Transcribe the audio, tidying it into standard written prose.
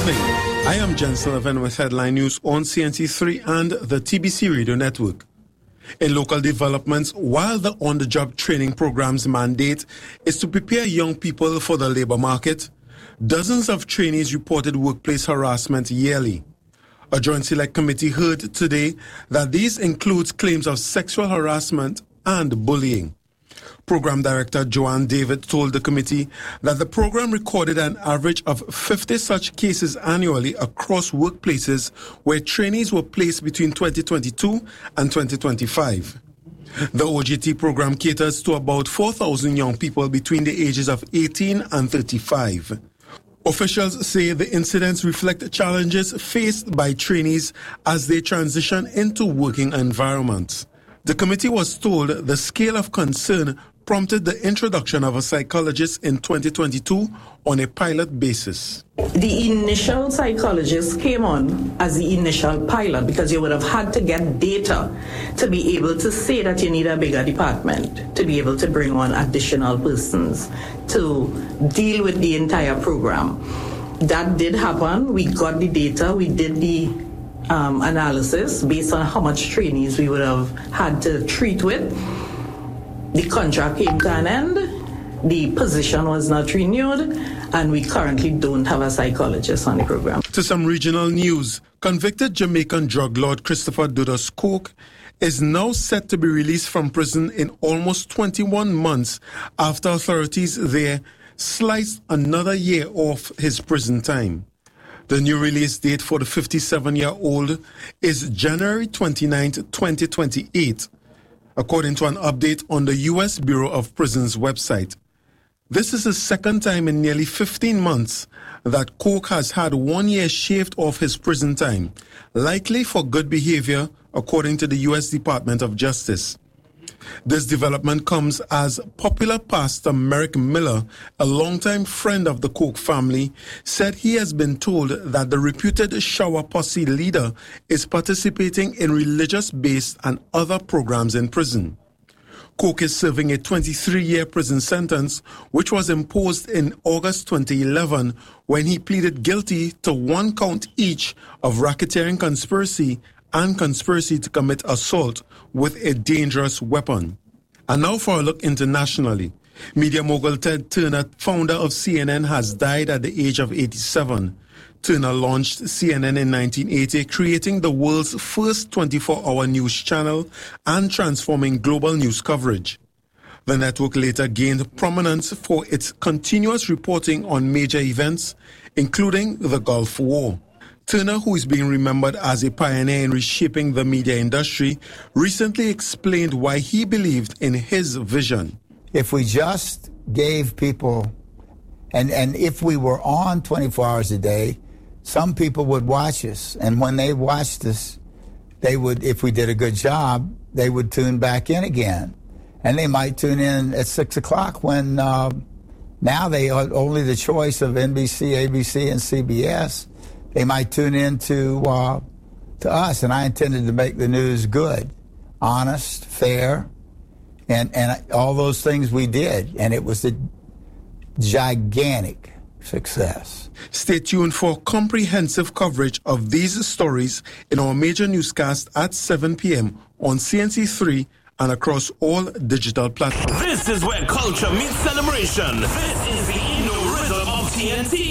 evening. I am Jen Sullivan with Headline News on CNC3 and the TBC Radio Network. In local developments, while the on-the-job training program's mandate is to prepare young people for the labor market, dozens of trainees reported workplace harassment yearly. A Joint Select Committee heard today that these includes claims of sexual harassment and bullying. Program Director Joanne David told the committee that the program recorded an average of 50 such cases annually across workplaces where trainees were placed between 2022 and 2025. The OJT program caters to about 4,000 young people between the ages of 18 and 35. Officials say the incidents reflect challenges faced by trainees as they transition into working environments. The committee was told the scale of concern prompted the introduction of a psychologist in 2022 on a pilot basis. The initial psychologist came on as the initial pilot because you would have had to get data to be able to say that you need a bigger department, to be able to bring on additional persons to deal with the entire program. That did happen. We got the data. We did the analysis based on how much trainees we would have had to treat with. The contract came to an end, the position was not renewed, and we currently don't have a psychologist on the program. To some regional news, convicted Jamaican drug lord Christopher Dudas Coke is now set to be released from prison in almost 21 months after authorities there sliced another year off his prison time. The new release date for the 57-year-old is January 29, 2028. According to an update on the U.S. Bureau of Prisons website. This is the second time in nearly 15 months that Coke has had 1 year shaved off his prison time, likely for good behavior, according to the U.S. Department of Justice. This development comes as popular pastor Merrick Miller, a longtime friend of the Coke family, said he has been told that the reputed Shower Posse leader is participating in religious-based and other programs in prison. Coke is serving a 23-year prison sentence, which was imposed in August 2011 when he pleaded guilty to 1 count each of racketeering conspiracy and conspiracy to commit assault with a dangerous weapon. And now for a look internationally. Media mogul Ted Turner, founder of CNN, has died at the age of 87. Turner launched CNN in 1980, creating the world's first 24-hour news channel and transforming global news coverage. The network later gained prominence for its continuous reporting on major events, including the Gulf War. Turner, who is being remembered as a pioneer in reshaping the media industry, recently explained why he believed in his vision. If we just gave people, and if we were on 24 hours a day, some people would watch us. And when they watched us, they would, if we did a good job, they would tune back in again. And they might tune in at 6 o'clock when now they are only the choice of NBC, ABC, and CBS. They might tune in to us, and I intended to make the news good, honest, fair, and all those things we did, and it was a gigantic success. Stay tuned for comprehensive coverage of these stories in our major newscast at 7 p.m. on CNC3 and across all digital platforms. This is where culture meets celebration. This is the Inno Rhythm of TNT.